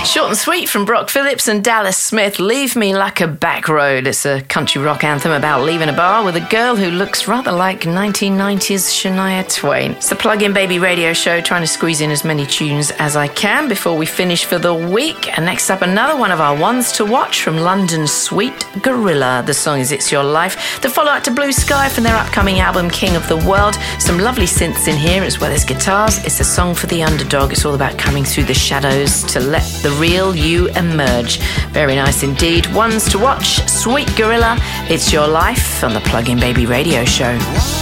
Short and sweet from Brock Phillips and Dallas Smith, Leave Me Like a Back Road. It's a country rock anthem about leaving a bar with a girl who looks rather like 1990s Shania Twain. It's the Plug-in Baby radio show, trying to squeeze in as many tunes as I can before we finish for the week. And next up, another one of our ones to watch from London's Sweet Gorilla. The song is It's Your Life. The follow-up to Blue Sky from their upcoming album King of the World. Some lovely synths in here as well as guitars. It's a song for the underdog. It's all about coming through the shadows to let the real you emerge. Very nice indeed. Ones to watch, Sweet Gorilla, It's Your Life on the Plug-in Baby radio show.